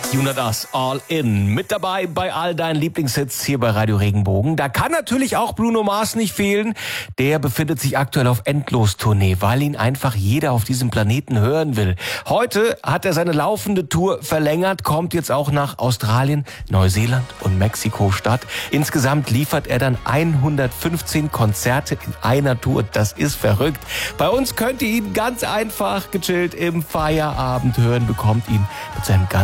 UNADAS All In. Mit dabei bei all deinen Lieblingshits hier bei Radio Regenbogen. Da kann natürlich auch Bruno Mars nicht fehlen. Der befindet sich aktuell auf Endlos-Tournee, weil ihn einfach jeder auf diesem Planeten hören will. Heute hat er seine laufende Tour verlängert, kommt jetzt auch nach Australien, Neuseeland und Mexiko-Stadt. Insgesamt liefert er dann 115 Konzerte in einer Tour. Das ist verrückt. Bei uns könnt ihr ihn ganz einfach gechillt im Feierabend hören, bekommt ihn mit seinem